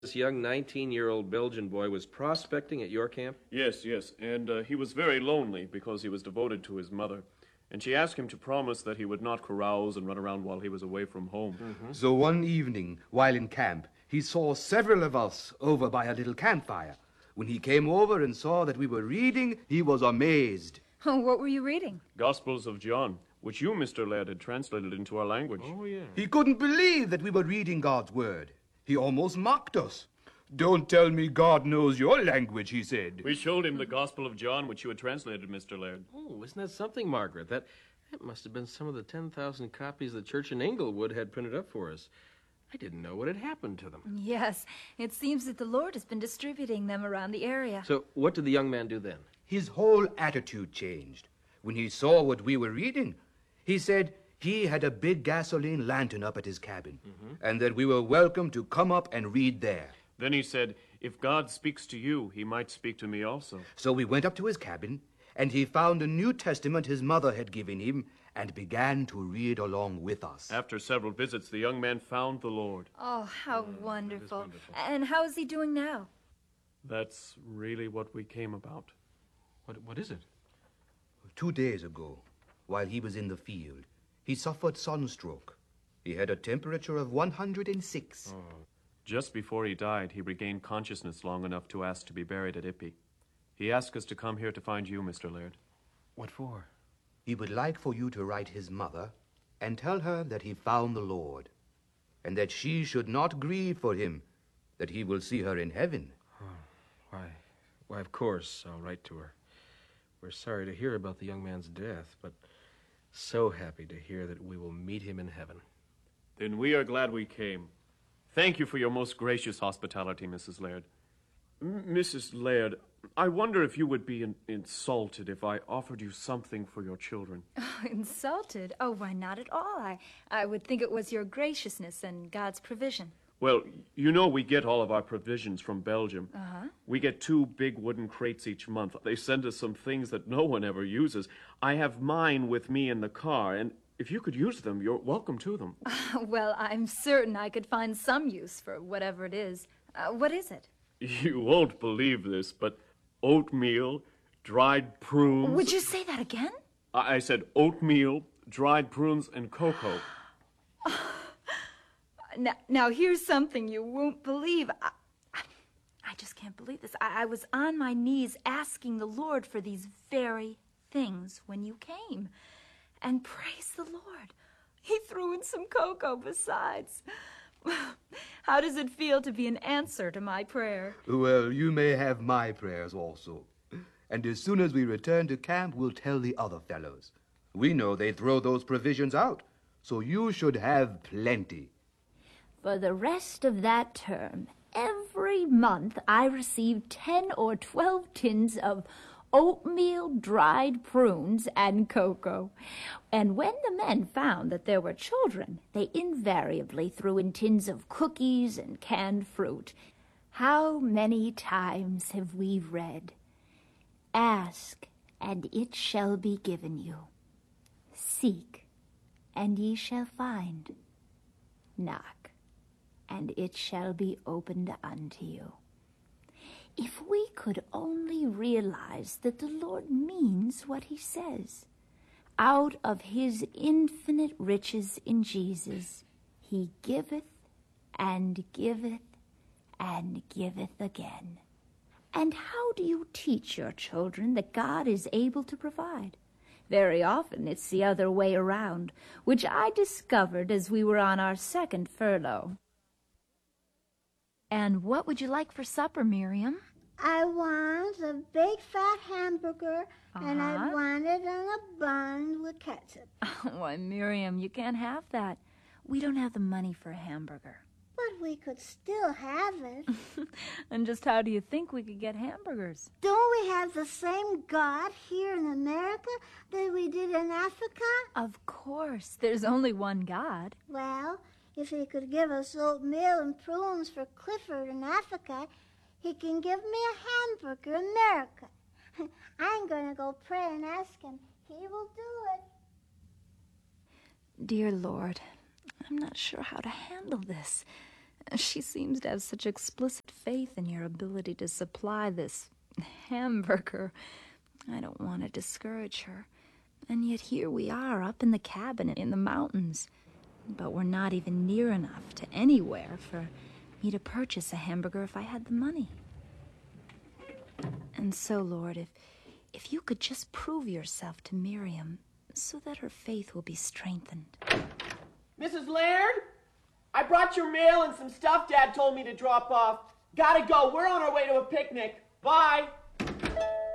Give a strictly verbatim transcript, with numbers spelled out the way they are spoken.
This young nineteen-year-old Belgian boy was prospecting at your camp? Yes, yes, and uh, he was very lonely because he was devoted to his mother. And she asked him to promise that he would not carouse and run around while he was away from home. Mm-hmm. So one evening, while in camp, he saw several of us over by a little campfire. When he came over and saw that we were reading, he was amazed. Oh, what were you reading? Gospels of John, which you, Mister Laird, had translated into our language. Oh, yeah. He couldn't believe that we were reading God's word. He almost mocked us. "Don't tell me God knows your language," he said. We showed him the Gospel of John, which you had translated, Mister Laird. Oh, isn't that something, Margaret? That, that must have been some of the ten thousand copies the church in Englewood had printed up for us. I didn't know what had happened to them. Yes, it seems that the Lord has been distributing them around the area. So what did the young man do then? His whole attitude changed. When he saw what we were reading, he said he had a big gasoline lantern up at his cabin, mm-hmm. and that we were welcome to come up and read there. Then he said, if God speaks to you, he might speak to me also. So we went up to his cabin, and he found a New Testament his mother had given him and began to read along with us. After several visits, the young man found the Lord. Oh, how Mm, wonderful. wonderful. And how is he doing now? That's really what we came about. What, what is it? Two days ago, while he was in the field, he suffered sunstroke. He had a temperature of one hundred six. Oh. Just before he died, he regained consciousness long enough to ask to be buried at Ippy. He asked us to come here to find you, Mister Laird. What for? He would like for you to write his mother and tell her that he found the Lord, and that she should not grieve for him, that he will see her in heaven. Oh, why, why, of course, I'll write to her. We're sorry to hear about the young man's death, but so happy to hear that we will meet him in heaven. Then we are glad we came. Thank you for your most gracious hospitality, Missus Laird. M- Missus Laird, I wonder if you would be in- insulted if I offered you something for your children. Oh, insulted? Oh, why not at all? I, I would think it was your graciousness and God's provision. Well, you know we get all of our provisions from Belgium. Uh-huh. We get two big wooden crates each month. They send us some things that no one ever uses. I have mine with me in the car, and if you could use them, you're welcome to them. Well, I'm certain I could find some use for whatever it is. Uh, what is it? You won't believe this, but oatmeal, dried prunes... Would you say that again? I, I said oatmeal, dried prunes, and cocoa. Now, now, here's something you won't believe. I, I just can't believe this. I, I was on my knees asking the Lord for these very things when you came. And praise the Lord, he threw in some cocoa besides. How does it feel to be an answer to my prayer? Well, you may have my prayers also. And as soon as we return to camp, we'll tell the other fellows. We know they throw those provisions out, so you should have plenty. For the rest of that term, every month I received ten or twelve tins of oatmeal, dried prunes, and cocoa. And when the men found that there were children, they invariably threw in tins of cookies and canned fruit. How many times have we read, "Ask, and it shall be given you. Seek, and ye shall find. Knock, and it shall be opened unto you." If we could only realize that the Lord means what he says. Out of his infinite riches in Jesus, he giveth and giveth and giveth again. And how do you teach your children that God is able to provide? Very often it's the other way around, which I discovered as we were on our second furlough. And what would you like for supper, Miriam? I want a big fat hamburger, uh-huh. and I want it on a bun with ketchup. Why, Miriam, you can't have that. We don't have the money for a hamburger. But we could still have it. And just how do you think we could get hamburgers? Don't we have the same God here in America that we did in Africa? Of course. There's only one God. Well, if he could give us oatmeal and prunes for Clifford in Africa, he can give me a hamburger in America. I'm going to go pray and ask him. He will do it. Dear Lord, I'm not sure how to handle this. She seems to have such explicit faith in your ability to supply this hamburger. I don't want to discourage her. And yet here we are, up in the cabin in the mountains. But we're not even near enough to anywhere for me to purchase a hamburger if I had the money. And so, Lord, if, if you could just prove yourself to Miriam so that her faith will be strengthened. Missus Laird? I brought your mail and some stuff Dad told me to drop off. Gotta go. We're on our way to a picnic. Bye.